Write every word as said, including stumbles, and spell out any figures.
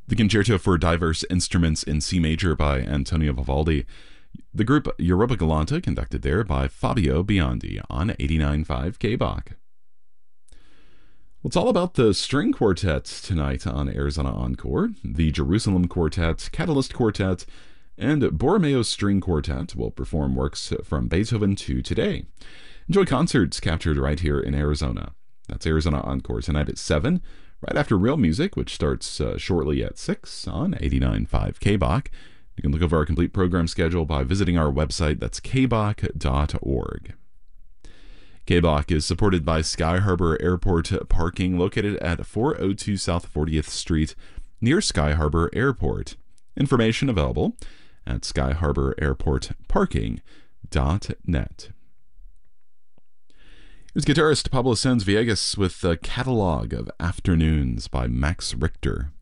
The Concerto for Diverse Instruments in C Major by Antonio Vivaldi. The group Europa Galante, conducted there by Fabio Biondi on eighty-nine point five K B O C. Well, it's all about the string quartets tonight on Arizona Encore. The Jerusalem Quartet, Catalyst Quartet, and Borromeo String Quartet will perform works from Beethoven to today. Enjoy concerts captured right here in Arizona. That's Arizona Encore tonight at seven, right after Real Music, which starts uh, shortly at six on eighty-nine point five K B O C. You can look over our complete program schedule by visiting our website. That's k b o c dot org. K B O C is supported by Sky Harbor Airport Parking, located at four oh two South fortieth Street, near Sky Harbor Airport. Information available at sky harbor airport parking dot net. Here's guitarist Pablo Sanz Villegas with a catalog of Afternoons by Max Richter.